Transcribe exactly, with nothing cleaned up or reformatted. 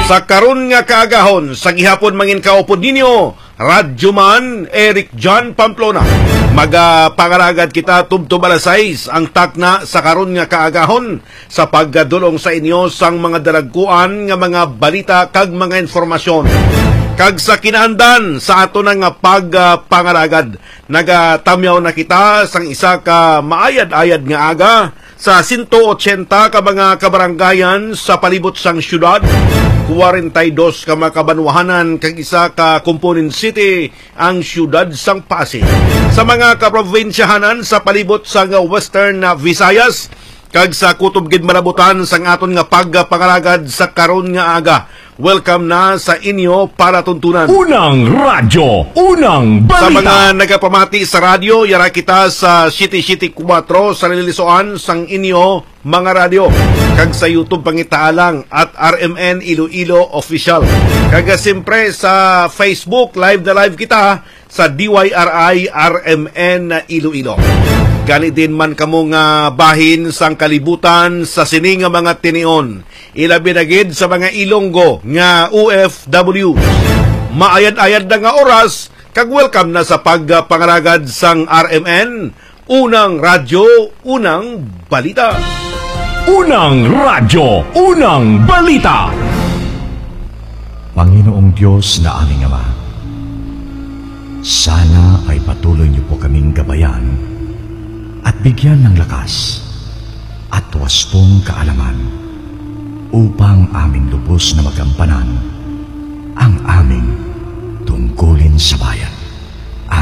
Sa karon nga kaagahon, sa gihapon mangin kaupod ninyo, Radyo Man, Eric John Pamplona. Magapangaragad kita tubtub alas sais ang takna sa karon nga kaagahon sa pagdulong sa inyo sang mga dalagkuan nga mga balita kag mga informasyon. Kag sa kinaandan sa ato nga pagpangaragad, nagatamyaw na kita sang isa ka maayad-ayad nga aga sa one eighty ka mga kabaranggayan sa palibot sang syudad, forty-two ka mga kabanwahanan kag isa ka component city ang syudad sang Pasig. Sa mga kaprobinsyahanan sa palibot sang Western Visayas kag sa kutob gid malabutan sang aton nga pagpangaragad sa karon nga aga. Welcome na sa inyo para tuntunan. Unang radyo, unang balita. Sa mga nagapamati sa radyo, yara kita sa City City four sa nililisuan sang inyo mga radyo. Kag sa YouTube pangitaalang at R M N Iloilo Official. Kag siyempre sa Facebook, live na live kita sa D Y R I R M N Iloilo. Gani din man kamo nga bahin sang kalibutan sa sining nga mga tinion. Ilabi na gid sa mga Ilonggo nga O F W. Maayad-ayad na nga oras, kag welcome na sa pagpangaragad sang R M N, unang radyo, unang balita. Unang radyo, unang balita. Panginoong Diyos na aming Ama, sana ay patuloy niyo po kaming gabayan at bigyan ng lakas at wastong kaalaman upang aming lubos na magampanan ang aming tungkulin sa bayan.